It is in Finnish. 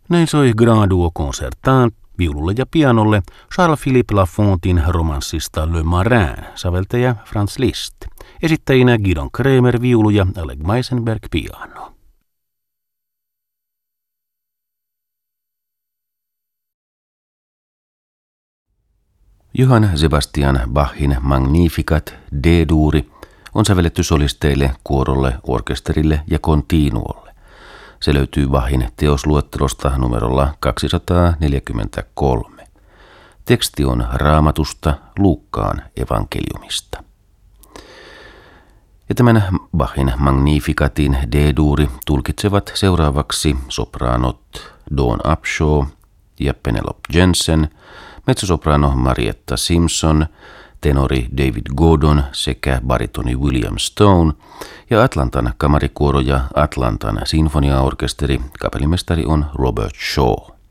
Näin soi Grand Duo Concertant viululle ja pianolle Charles-Philippe Lafontin romanssista Le Marin, säveltäjä Franz Liszt. Esittäjinä Gidon Kremer viulu ja Oleg Meisenberg piano. Johann Sebastian Bachin Magnificat D-duuri on sävelletty solisteille, kuorolle, orkesterille ja continuolle. Se löytyy Bachin teosluettelosta numerolla 243. Teksti on Raamatusta, Luukkaan evankeliumista. Ja tämän Bachin Magnificatin D-duuri tulkitsevat seuraavaksi sopraanot Dawn Upshaw ja Penelope Jensen, mezzosoprano Marietta Simpson, tenori David Gordon sekä baritoni William Stone ja Atlantan kamarikuoro ja Atlantan sinfoniaorkesteri, kapellimestari on Robert Shaw.